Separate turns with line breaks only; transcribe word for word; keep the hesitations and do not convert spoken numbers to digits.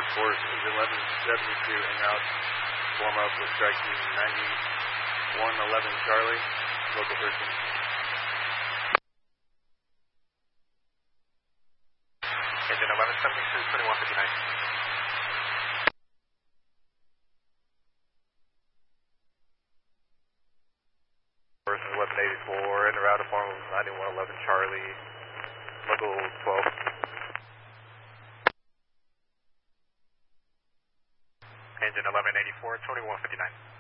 Report is eleven seventy-two en route. Warm up with striking ninety-one eleven Charlie, local thirteen.
Engine eleven seventy-two, twenty-one fifty-nine. Versus eleven eighty-four, in the route of form ninety-one eleven Charlie, local twelve. Engine eleven eighty-four, twenty-one fifty-nine.